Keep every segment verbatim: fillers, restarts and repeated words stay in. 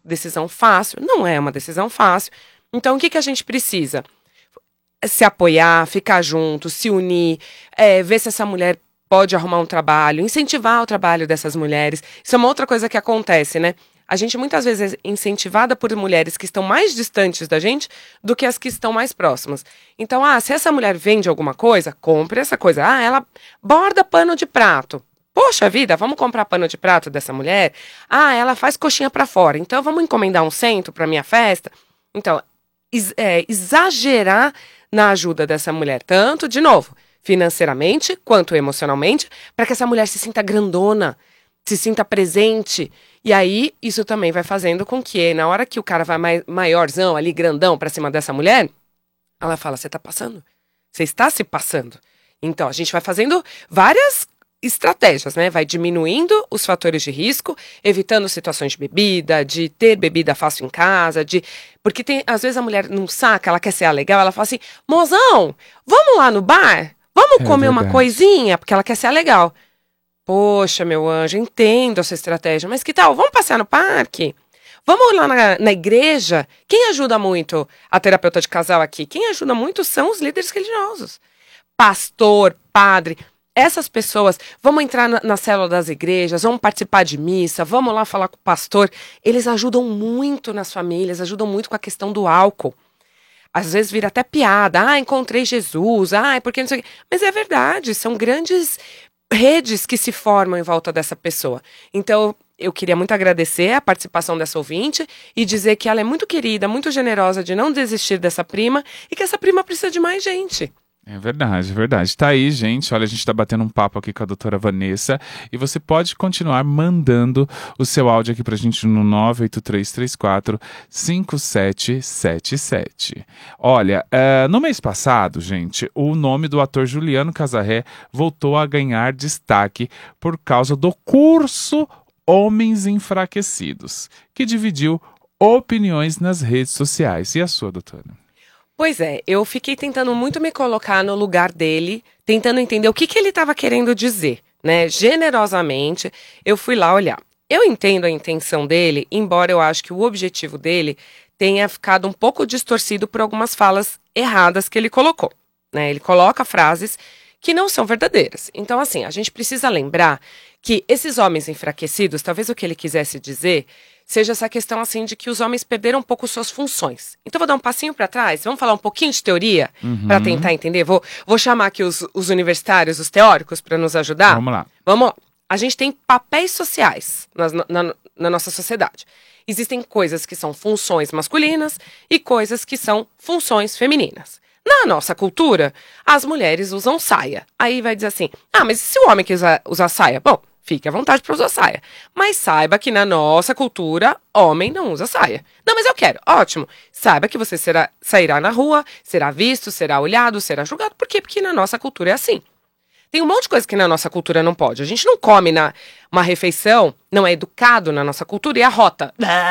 decisão fácil, não é uma decisão fácil. Então, o que, que a gente precisa? Se apoiar, ficar junto, se unir, é, ver se essa mulher pode arrumar um trabalho, incentivar o trabalho dessas mulheres. Isso é uma outra coisa que acontece, né? A gente muitas vezes é incentivada por mulheres que estão mais distantes da gente do que as que estão mais próximas. Então, ah, se essa mulher vende alguma coisa, compre essa coisa. Ah, ela borda pano de prato. Poxa vida, vamos comprar pano de prato dessa mulher? Ah, ela faz coxinha pra fora. Então, vamos encomendar um centro pra minha festa? Então, ex- é, exagerar na ajuda dessa mulher. Tanto, de novo, financeiramente quanto emocionalmente, para que essa mulher se sinta grandona, se sinta presente. E aí, isso também vai fazendo com que, na hora que o cara vai mai- maiorzão ali, grandão, pra cima dessa mulher, ela fala, você tá passando? Você está se passando. Então, a gente vai fazendo várias estratégias, né? Vai diminuindo os fatores de risco, evitando situações de bebida, de ter bebida fácil em casa, de... Porque tem, às vezes a mulher não saca, ela quer ser legal, ela fala assim, mozão, vamos lá no bar? Vamos É comer uma verdade. coisinha? Porque ela quer ser legal. Poxa, meu anjo, entendo essa estratégia, mas que tal? Vamos passear no parque? Vamos lá na, na igreja? Quem ajuda muito a terapeuta de casal aqui? Quem ajuda muito são os líderes religiosos. Pastor, padre, essas pessoas, vamos entrar na, na célula das igrejas, vamos participar de missa, vamos lá falar com o pastor. Eles ajudam muito nas famílias, ajudam muito com a questão do álcool. Às vezes vira até piada, ah, encontrei Jesus, ah, porque não sei o quê. Mas é verdade, são grandes redes que se formam em volta dessa pessoa. Então, eu queria muito agradecer a participação dessa ouvinte e dizer que ela é muito querida, muito generosa de não desistir dessa prima e que essa prima precisa de mais gente. É verdade, é verdade. Tá aí, gente. Olha, a gente tá batendo um papo aqui com a doutora Vanessa e você pode continuar mandando o seu áudio aqui pra gente no nove oito três três quatro cinco sete sete sete. Olha, uh, no mês passado, gente, o nome do ator Juliano Casarré voltou a ganhar destaque por causa do curso Homens Enfraquecidos, que dividiu opiniões nas redes sociais. E a sua, doutora? Pois é, eu fiquei tentando muito me colocar no lugar dele, tentando entender o que, que ele estava querendo dizer, né? Generosamente, eu fui lá olhar. Eu entendo a intenção dele, embora eu acho que o objetivo dele tenha ficado um pouco distorcido por algumas falas erradas que ele colocou, né? Ele coloca frases que não são verdadeiras. Então, assim, a gente precisa lembrar que esses homens enfraquecidos, talvez o que ele quisesse dizer seja essa questão, assim, de que os homens perderam um pouco suas funções. Então, vou dar um passinho para trás, vamos falar um pouquinho de teoria Uhum. para tentar entender? Vou, vou chamar aqui os, os universitários, os teóricos, para nos ajudar. Vamos lá. Vamos lá. A gente tem papéis sociais na, na, na nossa sociedade. Existem coisas que são funções masculinas e coisas que são funções femininas. Na nossa cultura, as mulheres usam saia. Aí vai dizer assim, ah, mas e se o homem quiser usar saia? Bom, fique à vontade para usar saia. Mas saiba que na nossa cultura, homem não usa saia. Não, mas eu quero. Ótimo. Saiba que você será, sairá na rua, será visto, será olhado, será julgado. Por quê? Porque na nossa cultura é assim. Tem um monte de coisa que na nossa cultura não pode. A gente não come na uma refeição, não é educado na nossa cultura e arrota.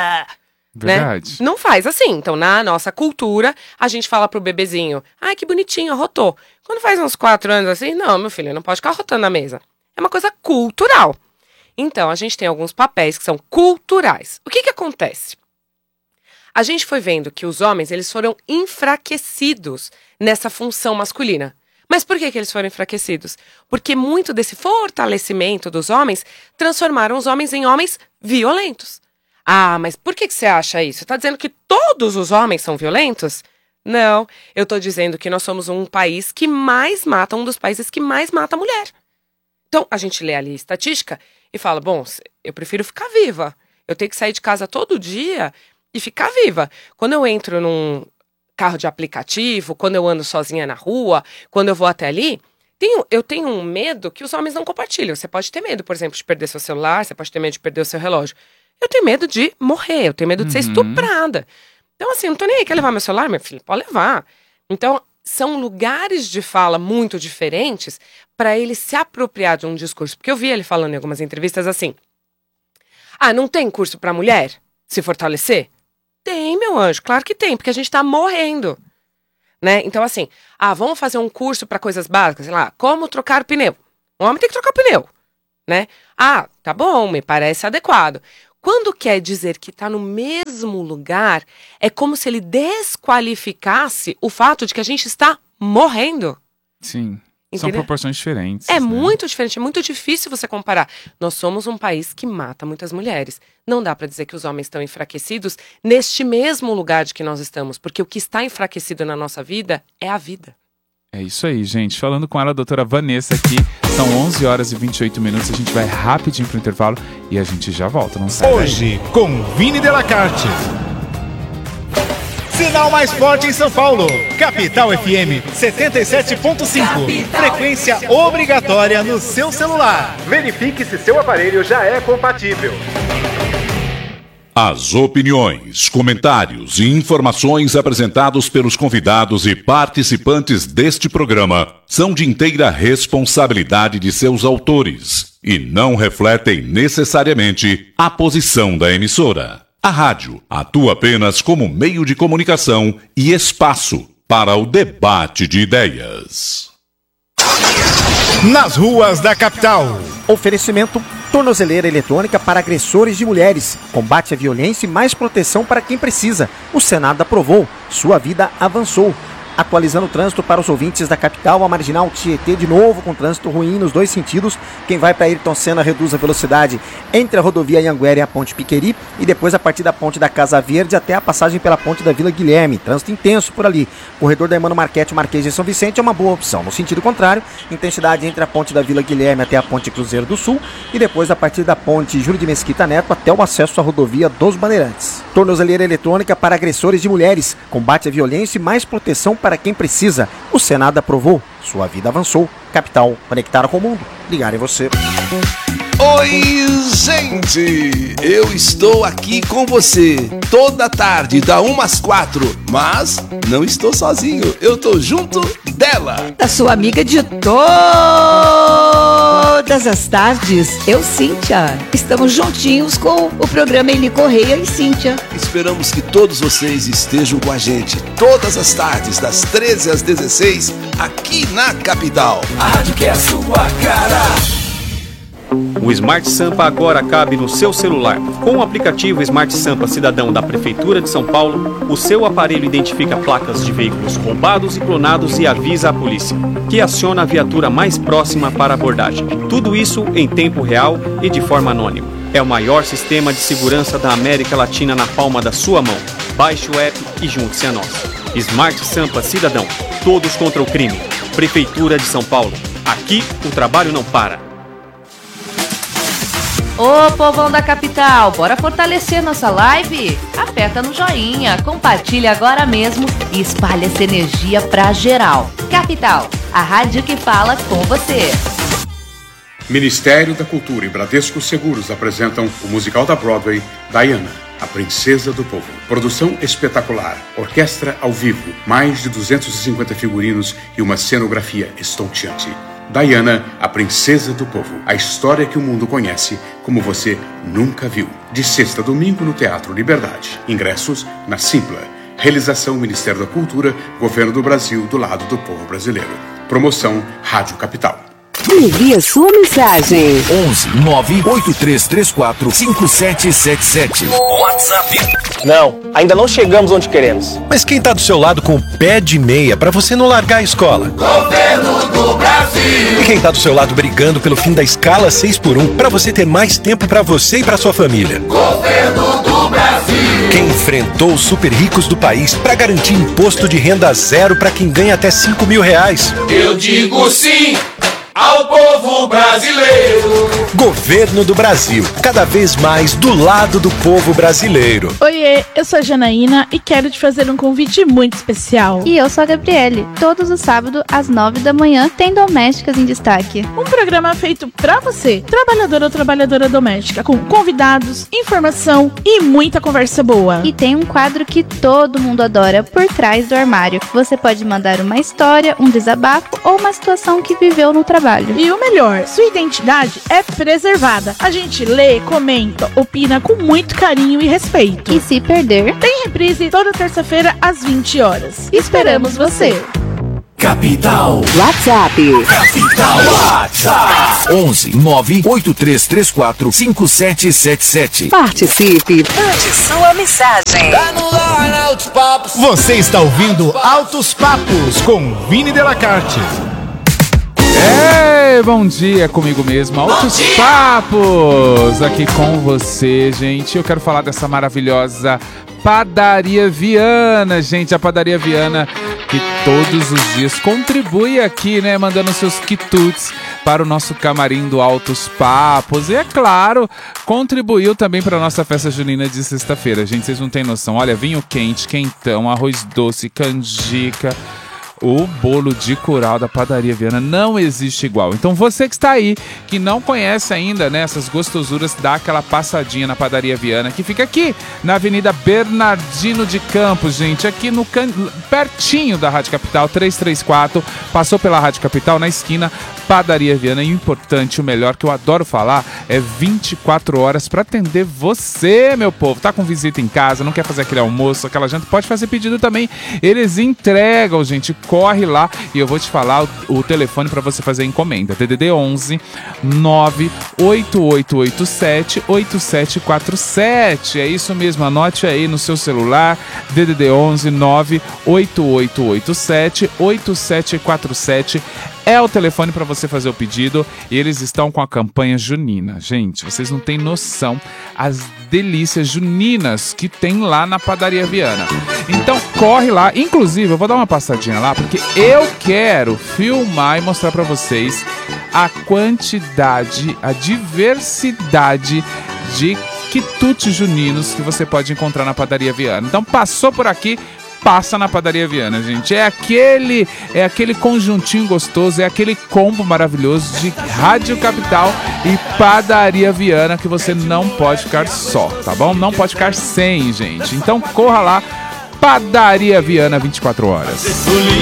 Verdade. Né? Não faz assim. Então, na nossa cultura, a gente fala pro bebezinho, ai, que bonitinho, arrotou. Quando faz uns quatro anos assim, não, meu filho, não pode ficar arrotando na mesa. É uma coisa cultural. Então, a gente tem alguns papéis que são culturais. O que que acontece? A gente foi vendo que os homens, eles foram enfraquecidos nessa função masculina. Mas por que que eles foram enfraquecidos? Porque muito desse fortalecimento dos homens transformaram os homens em homens violentos. Ah, mas por que que você acha isso? Tá dizendo que todos os homens são violentos? Não, eu tô dizendo que nós somos um país que mais mata, um dos países que mais mata a mulher. Então, a gente lê ali a estatística e fala, bom, eu prefiro ficar viva. Eu tenho que sair de casa todo dia e ficar viva. Quando eu entro num carro de aplicativo, quando eu ando sozinha na rua, quando eu vou até ali, tenho, eu tenho um medo que os homens não compartilham. Você pode ter medo, por exemplo, de perder seu celular, você pode ter medo de perder o seu relógio. Eu tenho medo de morrer, eu tenho medo de ser Uhum. estuprada. Então, assim, não tô nem aí, quer levar meu celular? Meu filho, pode levar. Então, são lugares de fala muito diferentes para ele se apropriar de um discurso. Porque eu vi ele falando em algumas entrevistas assim, ah, não tem curso para mulher se fortalecer? Tem, meu anjo, claro que tem, porque a gente tá morrendo, né? Então, assim, ah, vamos fazer um curso para coisas básicas, sei lá, como trocar o pneu. O homem tem que trocar o pneu, né? Ah, tá bom, me parece adequado. Quando quer dizer que está no mesmo lugar, é como se ele desqualificasse o fato de que a gente está morrendo. Sim. Entendeu? São proporções diferentes. É né? muito diferente, é muito difícil você comparar. Nós somos um país que mata muitas mulheres. Não dá para dizer que os homens estão enfraquecidos neste mesmo lugar de que nós estamos, porque o que está enfraquecido na nossa vida é a vida. É isso aí, gente. Falando com ela, a doutora Vanessa aqui. São onze horas e vinte e oito minutos. A gente vai rapidinho pro intervalo e a gente já volta, não sai Hoje, daí. Com Vini Delacarte. Sinal mais forte em São Paulo. Capital F M setenta e sete ponto cinco. Frequência obrigatória no seu celular. Verifique se seu aparelho já é compatível. As opiniões, comentários e informações apresentados pelos convidados e participantes deste programa são de inteira responsabilidade de seus autores e não refletem necessariamente a posição da emissora. A rádio atua apenas como meio de comunicação e espaço para o debate de ideias. Nas ruas da capital. Oferecimento: tornozeleira eletrônica para agressores de mulheres. Combate à violência e mais proteção para quem precisa. O Senado aprovou. Sua vida avançou. Atualizando o trânsito para os ouvintes da capital, a Marginal Tietê de novo com trânsito ruim nos dois sentidos. Quem vai para Ayrton Senna reduz a velocidade entre a rodovia Anhanguera e a Ponte Piqueri e depois a partir da Ponte da Casa Verde até a passagem pela Ponte da Vila Guilherme. Trânsito intenso por ali. Corredor da Emmanuel Marquete, Marquês de São Vicente é uma boa opção. No sentido contrário, intensidade entre a Ponte da Vila Guilherme até a Ponte Cruzeiro do Sul e depois a partir da Ponte Júlio de Mesquita Neto até o acesso à rodovia dos Bandeirantes. Tornozeleira eletrônica para agressores de mulheres. Combate à violência e mais proteção para quem precisa. O Senado aprovou. Sua vida avançou. Capital, conectada com o mundo. Ligar em você. Oi, gente! Eu estou aqui com você toda tarde, da uma às quatro, mas não estou sozinho, eu tô junto dela. Da sua amiga de todas as tardes, eu, Cíntia. Estamos juntinhos com o programa Eli Correia e Cíntia. Esperamos que todos vocês estejam com a gente todas as tardes, das treze às dezesseis, aqui na capital. A rádio que é a sua cara. O Smart Sampa agora cabe no seu celular. Com o aplicativo Smart Sampa Cidadão da Prefeitura de São Paulo, o seu aparelho identifica placas de veículos roubados e clonados e avisa a polícia, que aciona a viatura mais próxima para abordagem. Tudo isso em tempo real e de forma anônima. É o maior sistema de segurança da América Latina na palma da sua mão. Baixe o app e junte-se a nós. Smart Sampa Cidadão. Todos contra o crime. Prefeitura de São Paulo. Aqui o trabalho não para. Ô povão da capital, bora fortalecer nossa live? Aperta no joinha, compartilha agora mesmo e espalha essa energia pra geral. Capital, a rádio que fala com você. Ministério da Cultura e Bradesco Seguros apresentam o musical da Broadway, Diana, a Princesa do Povo. Produção espetacular, orquestra ao vivo, mais de duzentos e cinquenta figurinos e uma cenografia estonteante. Diana, a Princesa do Povo. A história que o mundo conhece como você nunca viu. De sexta a domingo no Teatro Liberdade. Ingressos na Simpla. Realização Ministério da Cultura, Governo do Brasil, do lado do povo brasileiro. Promoção Rádio Capital. Envie a sua mensagem. onze nove oito três três quatro cinco sete sete sete. WhatsApp. Não, ainda não chegamos onde queremos. Mas quem tá do seu lado com o pé de meia pra você não largar a escola? Governo do Brasil. E quem tá do seu lado brigando pelo fim da escala seis por um pra você ter mais tempo pra você e pra sua família? Governo do Brasil. Quem enfrentou os super ricos do país pra garantir imposto de renda zero pra quem ganha até cinco mil reais? Eu digo sim ao povo brasileiro. Governo do Brasil, cada vez mais do lado do povo brasileiro. Oiê, eu sou a Janaína e quero te fazer um convite muito especial. E eu sou a Gabriele. Todos os sábados, às nove da manhã, tem Domésticas em Destaque. Um programa feito pra você, trabalhadora ou trabalhadora doméstica, com convidados, informação e muita conversa boa. E tem um quadro que todo mundo adora, Por Trás do Armário. Você pode mandar uma história, um desabafo ou uma situação que viveu no trabalho. E o melhor, sua identidade é preservada. A gente lê, comenta, opina com muito carinho e respeito. E se perder, tem reprise toda terça-feira às vinte horas. Esperamos você! Capital. WhatsApp. Capital WhatsApp. onze nove oito três três quatro cinco sete sete sete. Participe. Mande sua mensagem. Você está ouvindo Altos Papos com Vini Delacarte. Ei, bom dia comigo mesmo, Altos Papos, aqui com você, gente. Eu quero falar dessa maravilhosa Padaria Viana, gente, a Padaria Viana que todos os dias contribui aqui, né, mandando seus quitutes para o nosso camarim do Altos Papos. E, é claro, contribuiu também para a nossa festa junina de sexta-feira. Gente, vocês não têm noção. Olha, vinho quente, quentão, arroz doce, canjica. O bolo de curau da Padaria Viana não existe igual. Então você que está aí, que não conhece ainda, né, essas gostosuras, dá aquela passadinha na Padaria Viana, que fica aqui na Avenida Bernardino de Campos, gente, aqui no can... pertinho da Rádio Capital, trezentos e trinta e quatro, passou pela Rádio Capital, na esquina, Padaria Viana. E o importante, o melhor que eu adoro falar, é vinte e quatro horas para atender você, meu povo. Tá com visita em casa, não quer fazer aquele almoço, aquela janta, pode fazer pedido também. Eles entregam, gente. Corre lá e eu vou te falar o, o telefone para você fazer a encomenda. D D D onze nove oito oito oito sete oito sete quatro sete. É isso mesmo, anote aí no seu celular. D D D onze nove oito oito oito sete oito sete quatro sete. É o telefone para você fazer o pedido. E eles estão com a campanha junina. Gente, vocês não têm noção as delícias juninas que tem lá na Padaria Viana. Então corre lá. Inclusive, eu vou dar uma passadinha lá, porque eu quero filmar e mostrar para vocês a quantidade, a diversidade de quitutes juninos que você pode encontrar na Padaria Viana. Então passou por aqui, passa na Padaria Viana, gente. É aquele, é aquele conjuntinho gostoso, é aquele combo maravilhoso de Rádio Capital e Padaria Viana que você não pode ficar só, tá bom? Não pode ficar sem, gente. Então corra lá, Padaria Viana, vinte e quatro horas.